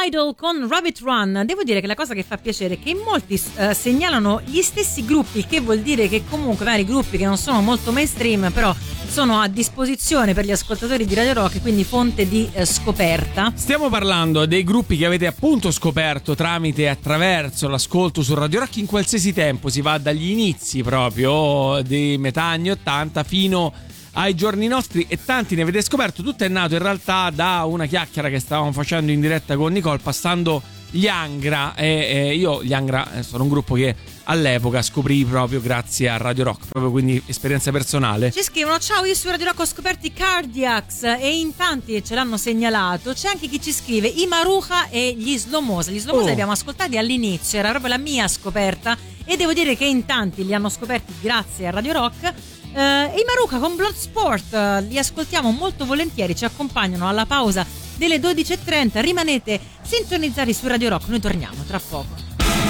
Idol con Rabbit Run. Devo dire che la cosa che fa piacere è che in molti segnalano gli stessi gruppi, il che vuol dire che comunque vari gruppi che non sono molto mainstream però sono a disposizione per gli ascoltatori di Radio Rock, quindi fonte di scoperta. Stiamo parlando dei gruppi che avete appunto scoperto tramite e attraverso l'ascolto su Radio Rock in qualsiasi tempo, si va dagli inizi proprio di metà anni 80 fino ai giorni nostri, e tanti ne avete scoperto. Tutto è nato in realtà da una chiacchiera che stavamo facendo in diretta con Nicole passando gli Angra, e io gli Angra sono un gruppo che all'epoca scoprì proprio grazie a Radio Rock, proprio, quindi esperienza personale. Ci scrivono: ciao, io su Radio Rock ho scoperto i Cardiacs e in tanti ce l'hanno segnalato. C'è anche chi ci scrive i Maruja e gli Slomosa. Gli Slomosa li abbiamo ascoltati all'inizio, era proprio la mia scoperta e devo dire che in tanti li hanno scoperti grazie a Radio Rock. I Maruja con Bloodsport li ascoltiamo molto volentieri, ci accompagnano alla pausa delle 12.30. Rimanete sintonizzati su Radio Rock, noi torniamo tra poco.